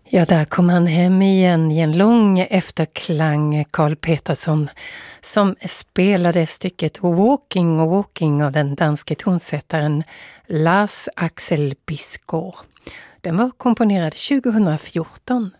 Ja, där kom han hem igen i en lång efterklang, Carl Petersson, som spelade stycket Walking av den danske tonsättaren Lars Axel Bisgaard. Den var komponerad 2014.